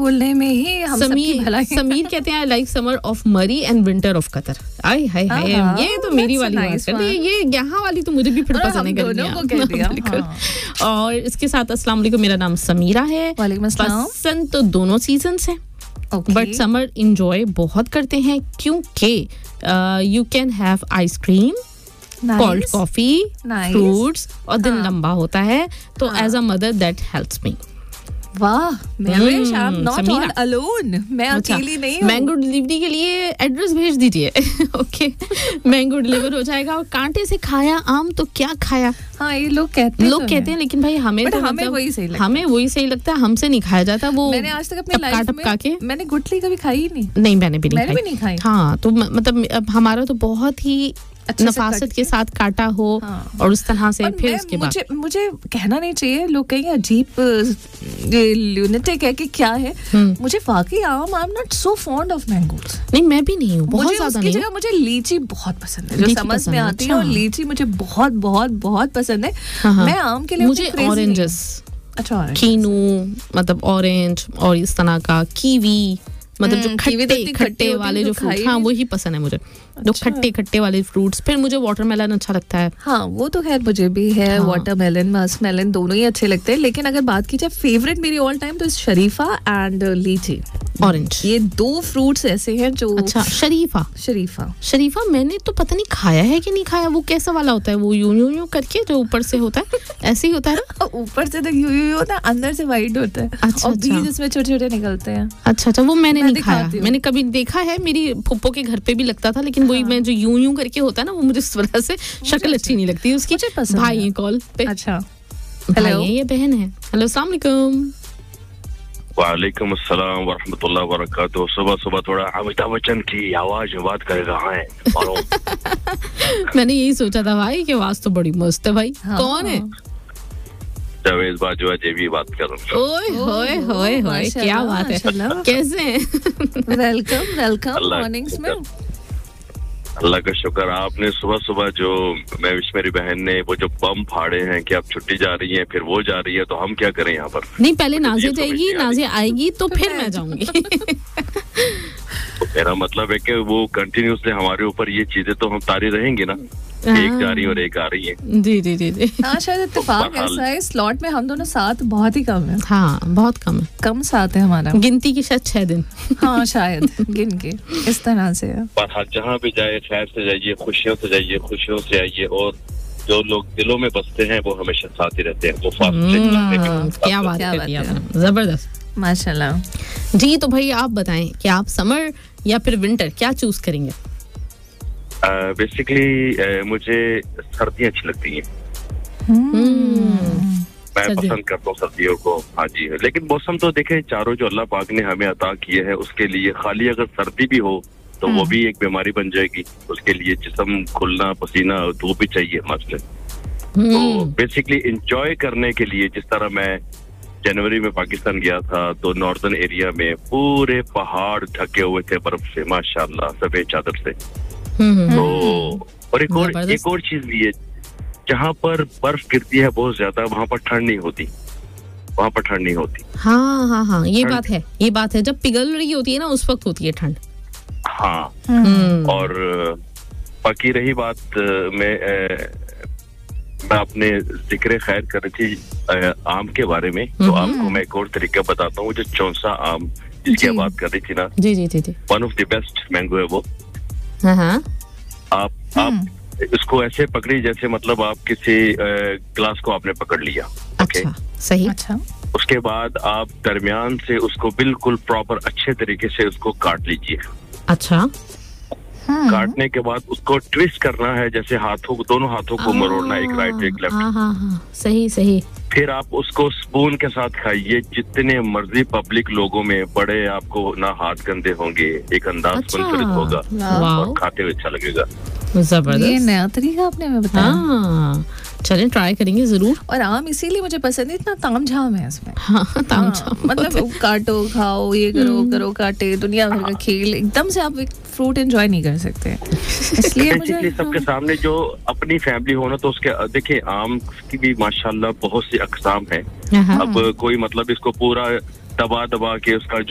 बोलने में ही हम सबकी भलाई। समीर कहते हैं आई लाइक समर ऑफ मरी एंड विंटर ऑफ कतर। आय हाय हाय, ये तो मेरी वाली बात करती है, ये यहाँ वाली तो मुझे भी फिर पसंद है गर्मियाँ। और इसके साथ अस्सलाम वालेकुम, मेरा नाम समीरा है। पसंद तो दोनों सीजन्स हैं, बट समर इंजॉय बहुत करते हैं क्योंकि you can have ice cream, cold coffee, fruits और दिन लंबा होता है, तो as a mother that helps me. वाह, मेरे शाम नॉट ऑल अलोन, मैं अकेली नहीं हूँ। मैंगो डिलीवरी के लिए एड्रेस भेज दीजिए। ओके, मैंगो डिलीवर हो जाएगा। और कांटे से खाया आम तो क्या खाया। हाँ, ये लोग कहते हैं, लेकिन भाई हमें तो हमें वही सही लगता है। हमें वही सही लगता है, हमसे नहीं खाया जाता वो। मैंने आज तक अपनी लाइफ में मैंने गुठली कभी खाई ही नहीं। मैंने भी नहीं खाई। हाँ, तो मतलब हमारा तो बहुत ही नफासत के साथ काटा हो और उस तरह से फिर उसके बाद मुझे कहना नहीं चाहिए, लोग कहेंगे अजीब ल्यूनेटिक है कि क्या है। मुझे वाकई आम I am not so fond of mangoes. नहीं, मैं भी नहीं हूँ, बहुत ज्यादा नहीं। जगह मुझे लीची बहुत पसंद है, जो समझ में आती है, और लीची मुझे बहुत बहुत बहुत पसंद है। मैं आम के लिए मुझे ऑरेंजेस, अच्छा कीनू मतलब ऑरेंज, और इस तरह का कीवी, मतलब जो खट्टे वाले जो फ्रूट, हाँ वही पसंद है मुझे, जो खट्टे वाले फ्रूट्स। फिर मुझे वाटरमेलन अच्छा लगता है। हाँ, वो तो खैर मुझे भी है। वाटरमेलन, मस्कमेलन दोनों ही अच्छे लगते हैं, लेकिन अगर बात की जाए फेवरेट मेरी ऑल टाइम तो शरीफा एंड लीची, ऑरेंज, ये दो फ्रूट्स ऐसे हैं जो। अच्छा, शरीफा मैंने तो पता नहीं खाया है कि नहीं खाया। वो कैसा वाला होता है? वो यूं करके जो ऊपर से होता है, ऐसे ही होता है ना? ऊपर से तो यूं होता है, अंदर से वाइट होता है। अच्छा, और बीज इसमें छोटे-छोटे निकलते हैं। अच्छा, वो मैंने नहीं खाया। मैंने कभी देखा है, मेरी फुप्पो के घर पे भी लगता था, लेकिन वही मैं जो यूं करके होता है ना, वो मुझे इस वजह से शक्ल अच्छी नहीं लगती उसकी। भाई है कॉल पे। अच्छा, हेलो, ये बहन है। हेलो, अस्सलाम वालेकुम। वालेकुम अस्सलाम व रहमतुल्लाहि व बरकातहू। सुबह थोड़ा अमिताभ बच्चन की आवाज में बात करेगा। मैंने यही सोचा था भाई कि आवाज तो बड़ी मस्त है भाई। कौन है? जावेद बाजवा जेबी बात कर रहा हूँ। ओए होए, क्या बात है, कैसे हैं? वेलकम मॉर्निंग्स में। अल्लाह का शुक्र। आपने सुबह जो मेरी बहन ने वो जो बम फाड़े हैं कि आप छुट्टी जा रही हैं, फिर वो जा रही है, तो हम क्या करें यहाँ पर? नहीं, पहले नाज़िया जाएगी, नाज़िया आएगी तो फिर मैं जाऊंगी। मेरा मतलब है कि वो कंटिन्यूसली हमारे ऊपर ये चीजें तो हम तारी रहेंगे ना, एक जा रही और एक आ रही है। जी। हाँ, शायद इत्तेफाक ऐसा है, स्लॉट में हम दोनों साथ बहुत ही कम है। हाँ, बहुत कम है, कम साथ है हमारा, गिनती की शायद 6 दिन। हाँ, शायद गिन के इस तरह से है। पर जहाँ भी जाए खैर से जाइए, खुशियों से जाइए, खुशियों से आइए, और जो लोग दिलों में बसते हैं वो हमेशा साथ ही रहते हैं। वो क्या बात है, जबरदस्त, माशाल्लाह। जी, तो भाई आप बताएं कि आप समर या फिर विंटर क्या चूज करेंगे? बेसिकली मुझे सर्दियाँ अच्छी लगती हैं। मैं पसंद करता हूँ सर्दियों को। हाँ जी, लेकिन मौसम तो देखें, चारों जो अल्लाह पाक ने हमें अता किए हैं, उसके लिए खाली अगर सर्दी भी हो तो वो भी एक बीमारी बन जाएगी। उसके लिए जिस्म खुलना, पसीना, तो वो भी चाहिए मसले। तो बेसिकली एंजॉय करने के लिए, जिस तरह मैं जनवरी में पाकिस्तान गया था, तो नॉर्दर्न एरिया में पूरे पहाड़ ढके हुए थे बर्फ से, माशाल्लाह, सफेद चादर से। तो और एक और चीज भी है, जहाँ पर बर्फ गिरती है बहुत ज्यादा, वहाँ पर ठंड नहीं होती, वहाँ पर ठंड नहीं होती। हाँ, ये बात है, जब पिघल रही होती है ना, उस वक्त होती है ठंड। हाँ, और बाकी रही बात मैं अपने जिक्र खैर कर रही थी आम के बारे में, तो आपको मैं एक और तरीका बताता हूँ। जो चौसा आम जिसकी बात कर रही थी ना, जी, one of the best mango है वो। आप इसको ऐसे पकड़ी जैसे मतलब आप किसी ग्लास को आपने पकड़ लिया। ओके, सही। अच्छा, उसके बाद आप दरमियान से उसको बिल्कुल प्रॉपर अच्छे तरीके से उसको काट लीजिए। अच्छा, काटने के बाद उसको ट्विस्ट करना है, जैसे दोनों हाथों को मरोड़ना, एक राइट एक लेफ्ट। हाँ, सही। फिर आप उसको स्पून के साथ खाइए। जितने मर्जी पब्लिक लोगों में बड़े, आपको ना हाथ गंदे होंगे, एक अंदाज मुनफरिद होगा और खाते हुए अच्छा लगेगा। जबरदस्त, ये नया तरीका आपने हमें बताया। चलें, ट्राई करेंगे जरूर। और आम इसीलिए मुझे पसंद है, इतना तामझाम है इसमें। हाँ, तामझाम, मतलब काटो, खाओ, ये करो काटे, दुनिया भर का खेल। एकदम से आप एक फ्रूट एंजॉय नहीं कर सकते, इसलिए मुझे सबके सामने जो अपनी फैमिली हो ना, तो उसके देखिए आम की भी माशाल्लाह बहुत सी अकसाम है। अब कोई मतलब इसको पूरा दबा के उसका